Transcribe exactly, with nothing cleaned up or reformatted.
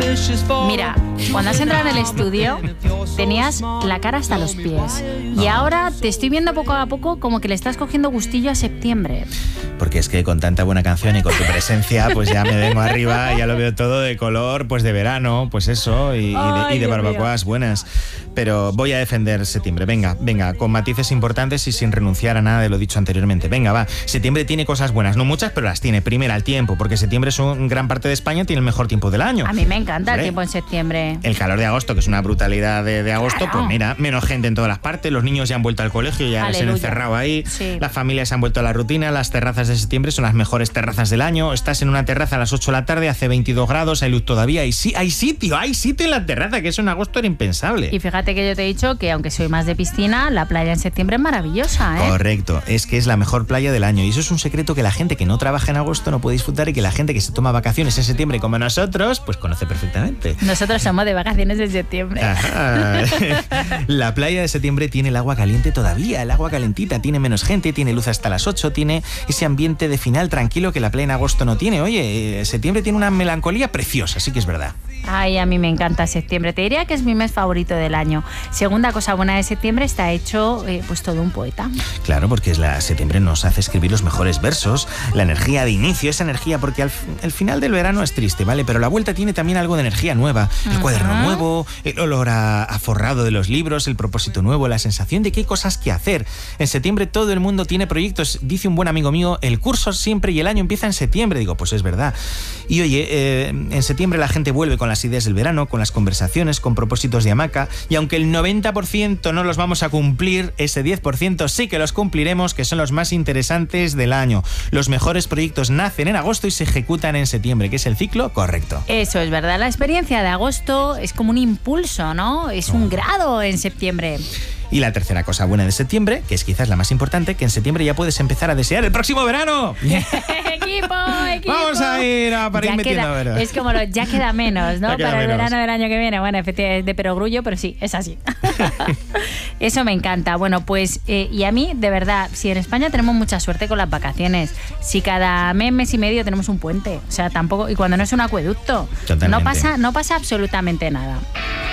Mira, cuando has entrado en el estudio tenías la cara hasta los pies y ahora te estoy viendo poco a poco como que le estás cogiendo gustillo a septiembre. Porque es que con tanta buena canción y con tu presencia, pues ya me vengo arriba, ya lo veo todo de color, pues de verano, pues eso, y, Ay, y de, y de Dios barbacoas mío. buenas. Pero voy a defender septiembre, venga, venga, con matices importantes y sin renunciar a nada de lo dicho anteriormente. Venga, va, septiembre tiene cosas buenas, no muchas, pero las tiene. Primera, el tiempo, porque septiembre es un gran parte de España, tiene el mejor tiempo del año. A mí me encanta. Hombre, el tiempo en septiembre. El calor de agosto, que es una brutalidad de, de agosto, Claro. pues mira, menos gente en todas las partes, los niños ya han vuelto al colegio, ya se han Aleluya. encerrado ahí, Sí. las familias se han vuelto a la rutina, las terrazas de septiembre son las mejores terrazas del año, estás en una terraza a las ocho de la tarde, hace veintidós grados, hay luz todavía, y sí, hay sitio, hay sitio en la terraza, que eso en agosto era impensable. Y fíjate que yo te he dicho que aunque soy más de piscina, la playa en septiembre es maravillosa, ¿eh? Correcto, es que es la mejor playa del año y eso es un secreto que la gente que no trabaja en agosto no puede disfrutar y que la gente que se toma vacaciones en septiembre como nosotros, pues conoce perfectamente. Nosotros somos de vacaciones en septiembre. Ajá. La playa de septiembre tiene el agua caliente todavía, el agua calentita, tiene menos gente, tiene luz hasta las ocho, tiene ese ambiente de final tranquilo que la playa en agosto no tiene. Oye, septiembre tiene una melancolía preciosa, sí que es verdad. Ay, a mí me encanta septiembre. Te diría que es mi mes favorito del año. Segunda cosa buena de septiembre, está hecho eh, pues todo un poeta. Claro, porque es la septiembre nos hace escribir los mejores versos, la energía de inicio, esa energía, porque al el final del verano es triste, ¿vale? Pero la vuelta tiene también algo de energía nueva. El Ajá. cuaderno nuevo, el olor a, a forrado de los libros, el propósito nuevo, la sensación de que hay cosas que hacer. En septiembre todo el mundo tiene proyectos. Dice un buen amigo mío, el curso siempre y el año empieza en septiembre. Digo, pues es verdad. Y oye, eh, en septiembre la gente vuelve con las ideas del verano, con las conversaciones, con propósitos de hamaca, y aunque el noventa por ciento no los vamos a cumplir, ese diez por ciento sí que los cumpliremos, que son los más interesantes del año. Los mejores proyectos nacen en agosto y se ejecutan en septiembre, que es el ciclo correcto. Eso es verdad. La experiencia de agosto es como un impulso, ¿no? Es un grado en septiembre. Y la tercera cosa buena de septiembre, que es quizás la más importante, que en septiembre ya puedes empezar a desear el próximo verano. ¡Equipo, equipo! Vamos a ir a para Ya ir metiendo queda- verano. Es como lo, ya queda menos, ¿no? Ya queda Para el menos. verano del año que viene. Bueno, efectivamente es de perogrullo, pero sí, es así. Eso me encanta. Bueno, pues, eh, y a mí, de verdad, si en España tenemos mucha suerte con las vacaciones, si cada mes, mes y medio tenemos un puente, o sea, tampoco, y cuando no es un acueducto, Totalmente. no pasa, no pasa absolutamente nada.